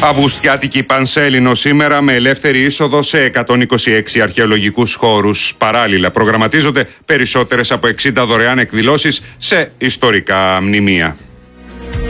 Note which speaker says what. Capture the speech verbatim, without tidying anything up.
Speaker 1: Αυγουστιάτικη Πανσέλινο σήμερα με ελεύθερη είσοδο σε εκατόν είκοσι έξι αρχαιολογικούς χώρους. Παράλληλα προγραμματίζονται περισσότερες από εξήντα δωρεάν εκδηλώσεις σε ιστορικά μνημεία.